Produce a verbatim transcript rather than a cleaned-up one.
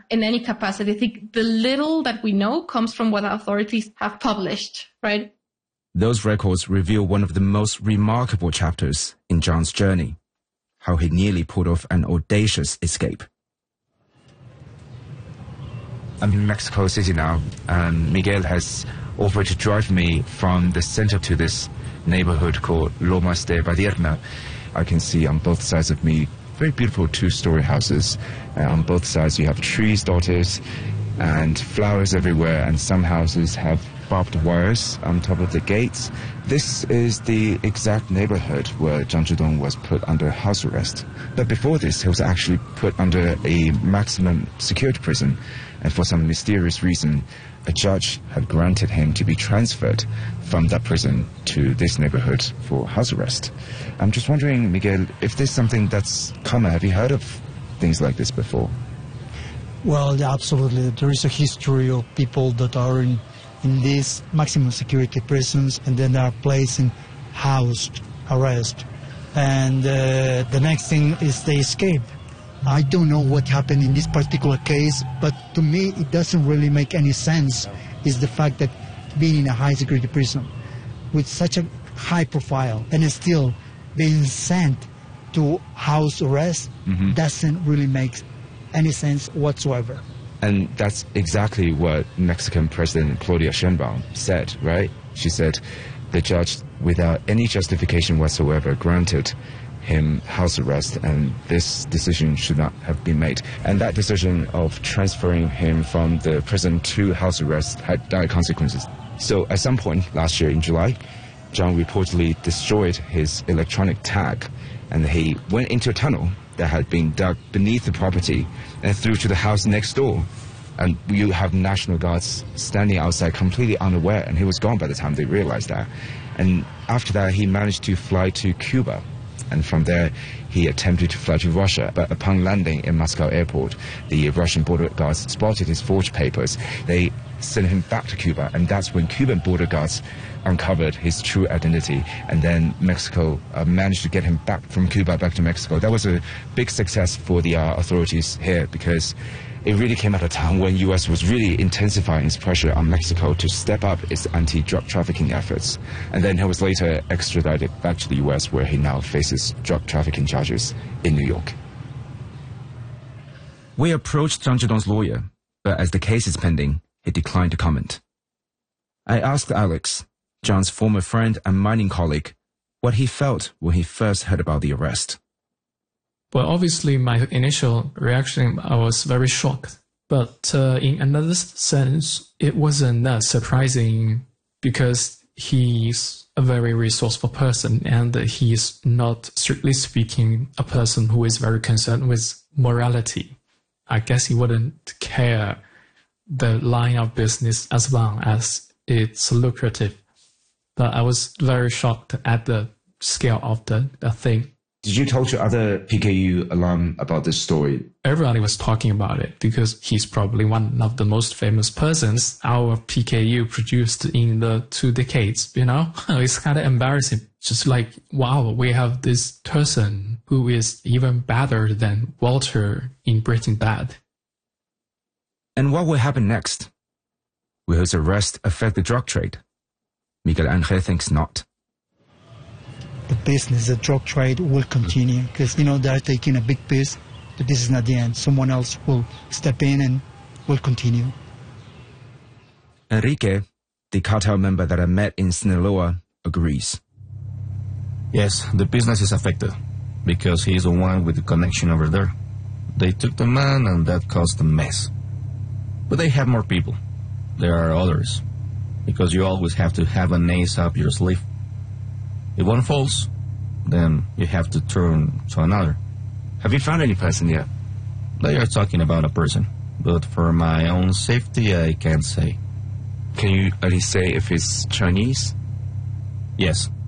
in any capacity. I think the little that we know comes from what authorities have published, right? Those records reveal one of the most remarkable chapters in John's journey, how he nearly pulled off an audacious escape. I'm in Mexico City now, and Miguel has offered to drive me from the center to this neighborhood called Lomas de Padierna. I can see on both sides of me very beautiful two-story houses. Uh, on both sides you have trees dotted and flowers everywhere, and some houses have barbed wires on top of the gates. This is the exact neighborhood where Zhang Zhidong was put under house arrest. But before this, he was actually put under a maximum security prison, and for some mysterious reason, a judge had granted him to be transferred from that prison to this neighborhood for house arrest. I'm just wondering, Miguel, if there's something that's common. Have you heard of things like this before? Well, absolutely. There is a history of people that are in, in these maximum security prisons, and then they are placed in house arrest. And uh, the next thing is they escape. I don't know what happened in this particular case, but to me it doesn't really make any sense, is the fact that being in a high security prison with such a high profile and still being sent to house arrest mm-hmm. doesn't really make any sense whatsoever. And that's exactly what Mexican President Claudia Sheinbaum said, right? She said the judge, without any justification whatsoever, granted him house arrest, and this decision should not have been made. And that decision of transferring him from the prison to house arrest had dire consequences. So at some point last year in July, John reportedly destroyed his electronic tag, and he went into a tunnel that had been dug beneath the property and through to the house next door. And you have National Guards standing outside completely unaware, and he was gone by the time they realized that. And after that, he managed to fly to Cuba. And from there, he attempted to fly to Russia. But upon landing in Moscow airport, the Russian border guards spotted his forged papers. They sent him back to Cuba, and that's when Cuban border guards uncovered his true identity. And then Mexico uh, managed to get him back from Cuba back to Mexico. That was a big success for the uh, authorities here, because it really came at a time when U S was really intensifying its pressure on Mexico to step up its anti-drug trafficking efforts. And then he was later extradited back to the U S, where he now faces drug trafficking charges in New York. We approached Zhang Zhidong's lawyer, but as the case is pending, he declined to comment. I asked Alex, John's former friend and mining colleague, what he felt when he first heard about the arrest. Well, obviously, my initial reaction, I was very shocked. But uh, in another sense, it wasn't that surprising, because he's a very resourceful person, and he's not, strictly speaking, a person who is very concerned with morality. I guess he wouldn't care the line of business as long as it's lucrative. But I was very shocked at the scale of the, the thing. Did you talk to other P K U alum about this story? Everybody was talking about it, because he's probably one of the most famous persons our P K U produced in the two decades, you know? It's kind of embarrassing. Just like, wow, we have this person who is even better than Walter in Breaking Bad. And what will happen next? Will his arrest affect the drug trade? Miguel Angel thinks not. The business, the drug trade will continue, because, you know, they're taking a big piece, but this is not the end. Someone else will step in and will continue. Enrique, the cartel member that I met in Sinaloa, agrees. Yes, the business is affected, because he is the one with the connection over there. They took the man, and that caused a mess. But they have more people. There are others, because you always have to have an ace up your sleeve. If one falls, then you have to turn to another. Have you found any person yet? They are talking about a person, but for my own safety, I can't say. Can you at least say if it's Chinese? Yes.